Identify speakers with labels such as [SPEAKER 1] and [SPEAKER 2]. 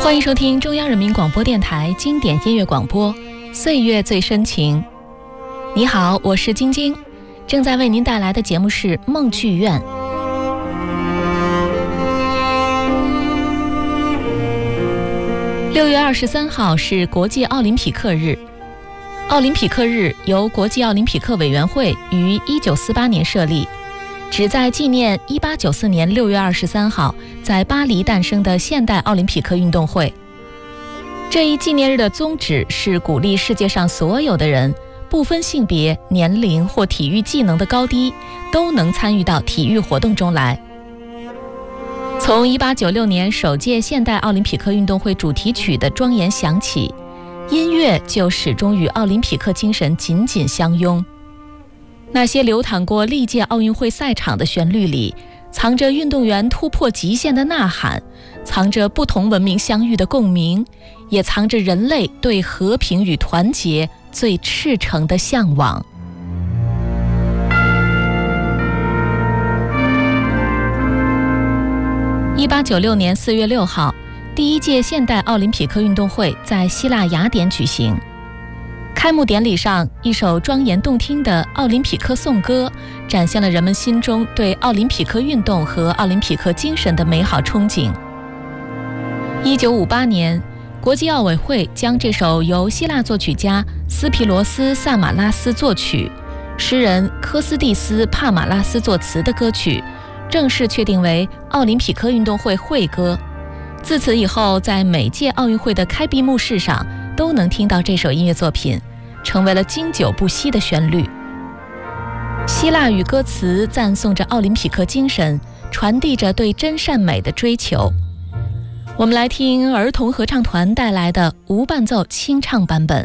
[SPEAKER 1] 欢迎收听中央人民广播电台经典音乐广播《岁月最深情》。你好，我是晶晶，正在为您带来的节目是梦剧院。6月23号是国际奥林匹克日。奥林匹克日由国际奥林匹克委员会于1948年设立，旨在纪念1894年6月23号在巴黎诞生的现代奥林匹克运动会。这一纪念日的宗旨是鼓励世界上所有的人，不分性别、年龄或体育技能的高低，都能参与到体育活动中来。从1896年首届现代奥林匹克运动会主题曲的庄严响起，音乐就始终与奥林匹克精神紧紧相拥。那些流淌过历届奥运会赛场的旋律里，藏着运动员突破极限的呐喊，藏着不同文明相遇的共鸣，也藏着人类对和平与团结最赤诚的向往。1896年4月6号，第一届现代奥林匹克运动会在希腊雅典举行。开幕典礼上，一首庄严动听的奥林匹克颂歌展现了人们心中对奥林匹克运动和奥林匹克精神的美好憧憬。1958年，国际奥委会将这首由希腊作曲家斯皮罗斯·萨马拉斯作曲、诗人科斯蒂斯·帕马拉斯作词的歌曲正式确定为奥林匹克运动会会歌。自此以后，在每届奥运会的开闭幕式上都能听到这首音乐作品，成为了经久不息的旋律。希腊语歌词赞颂着奥林匹克精神，传递着对真善美的追求。我们来听儿童合唱团带来的无伴奏清唱版本。